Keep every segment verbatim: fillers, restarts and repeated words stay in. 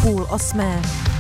půl osmé.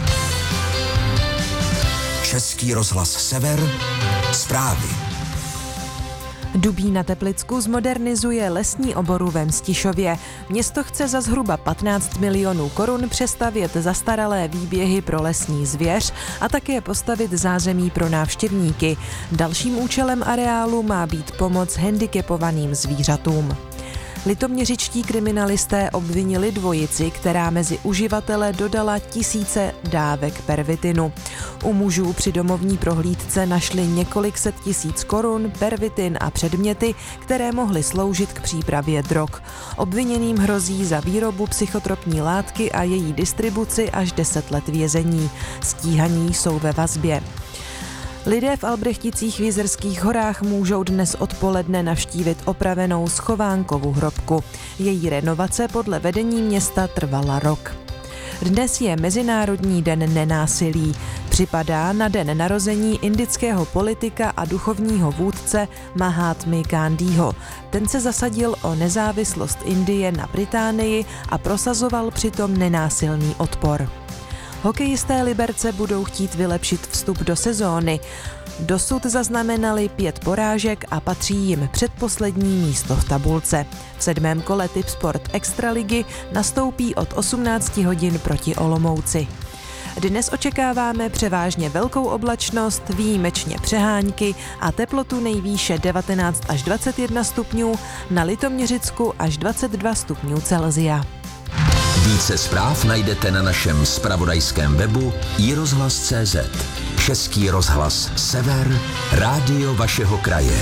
Český rozhlas Sever, zprávy. Dubí na Teplicku zmodernizuje lesní oboru ve Mstišově. Město chce za zhruba patnáct milionů korun přestavět zastaralé výběhy pro lesní zvěř a také postavit zázemí pro návštěvníky. Dalším účelem areálu má být pomoc handicapovaným zvířatům. Litoměřičtí kriminalisté obvinili dvojici, která mezi uživatele dodala tisíce dávek pervitinu. U mužů při domovní prohlídce našli několik set tisíc korun, pervitin a předměty, které mohly sloužit k přípravě drog. Obviněným hrozí za výrobu psychotropní látky a její distribuci až deset let vězení. Stíhaní jsou ve vazbě. Lidé v Albrechticích v Jizerských horách můžou dnes odpoledne navštívit opravenou Schovánkovu hrobku. Její renovace podle vedení města trvala rok. Dnes je Mezinárodní den nenásilí. Připadá na den narození indického politika a duchovního vůdce Mahátmy Gandhiho. Ten se zasadil o nezávislost Indie na Británii a prosazoval přitom nenásilný odpor. Hokejisté Liberce budou chtít vylepšit vstup do sezóny. Dosud zaznamenali pět porážek a patří jim předposlední místo v tabulce. V sedmém kole Tipsport Extraligy nastoupí od osmnácti hodin proti Olomouci. Dnes očekáváme převážně velkou oblačnost, výjimečně přehánky a teplotu nejvýše devatenáct až dvacet jedna stupňů, na Litoměřicku až dvacet dva stupňů Celsia. Více zpráv najdete na našem zpravodajském webu i rozhlas tečka cé zet. Český rozhlas Sever, rádio vašeho kraje.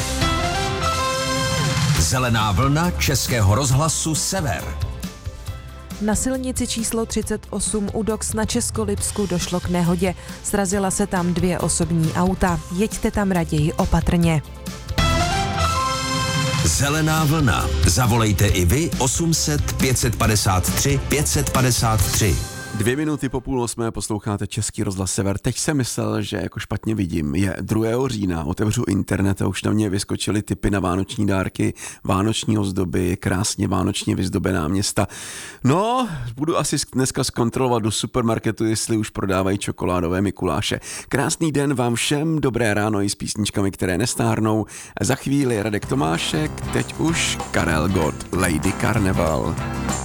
Zelená vlna Českého rozhlasu Sever. Na silnici číslo třicet osm u Dox na Českolipsku došlo k nehodě. Srazila se tam dvě osobní auta. Jeďte tam raději opatrně. Zelená vlna. Zavolejte i vy osm set pět set padesát tři pět set padesát tři. Dvě minuty po půl osmé posloucháte Český rozhlas Sever. Teď jsem myslel, že jako špatně vidím. Je druhého října, otevřu internet a už na mě vyskočily tipy na vánoční dárky, vánoční ozdoby, krásně vánočně vyzdobená města. No, budu asi dneska zkontrolovat do supermarketu, jestli už prodávají čokoládové Mikuláše. Krásný den vám všem, dobré ráno i s písničkami, které nestárnou. Za chvíli Radek Tomášek, teď už Karel Gott, Lady Carnival.